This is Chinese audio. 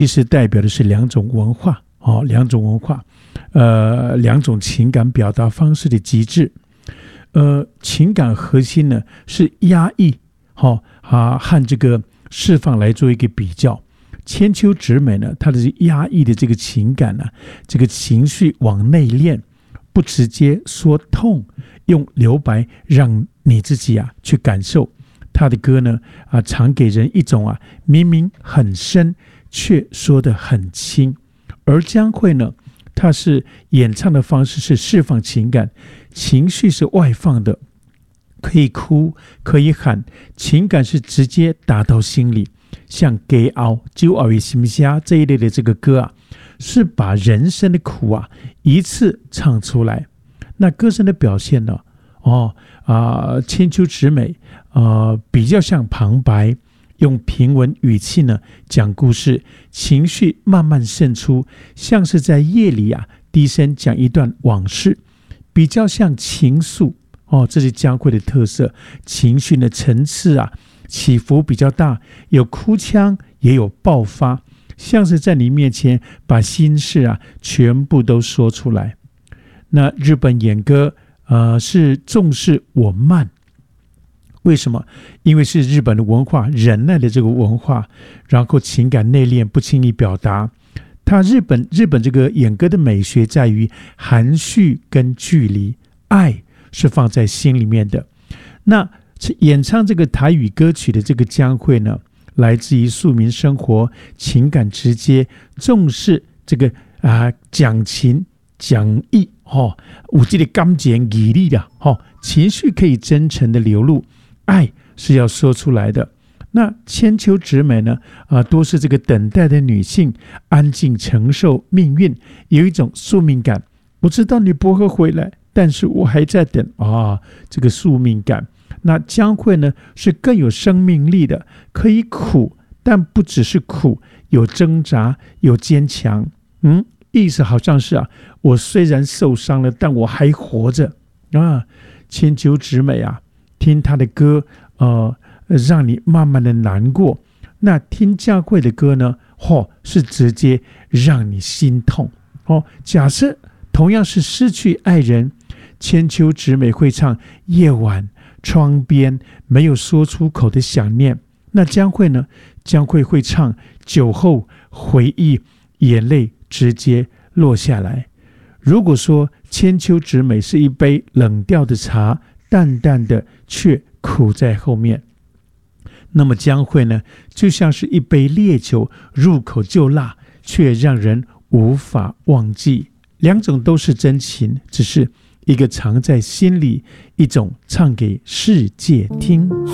其实代表的是两种文化两种文化，两种情感表达方式的极致。情感核心呢是压抑和这个释放来做一个比较。千秋直美呢，她的压抑的这个情感呢，这个情绪往内敛，不直接说痛，用留白让你自己去感受。她的歌呢常给人一种明明很深却说得很轻。而江蕙呢，她是演唱的方式是释放情感，情绪是外放的，可以哭可以喊，情感是直接打到心里。像给熬就熬一心虾这一类的这个歌是把人生的苦一次唱出来。那歌声的表现呢千秋直美比较像旁白，用平稳语气呢讲故事，情绪慢慢渗出，像是在夜里低声讲一段往事，比较像情愫这是江蕙的特色。情绪的层次起伏比较大，有哭腔也有爆发，像是在你面前把心事全部都说出来。那日本演歌是重视我慢，为什么？因为是日本的文化，忍耐的这个文化，然后情感内敛，不轻易表达。它日本这个演歌的美学在于含蓄跟距离，爱是放在心里面的。那演唱这个台语歌曲的这个江蕙呢，来自于庶民生活，情感直接，重视这个讲情讲义有这个感情义理的情绪可以真诚的流露，爱是要说出来的。那千秋直美呢多是这个等待的女性，安静承受命运，有一种宿命感。我知道你不会回来，但是我还在等这个宿命感。那江蕙呢是更有生命力的，可以苦，但不只是苦，有挣扎，有坚强。意思好像是我虽然受伤了，但我还活着千秋直美听她的歌让你慢慢的难过。那听江蕙的歌呢是直接让你心痛假设同样是失去爱人，千秋直美会唱夜晚窗边没有说出口的想念。那江蕙呢？江蕙会唱酒后回忆，眼泪直接落下来。如果说千秋直美是一杯冷掉的茶，淡淡的却苦在后面，那么江蕙呢，就像是一杯烈酒，入口就辣，却让人无法忘记。两种都是真情，只是一个藏在心里，一种唱给世界听。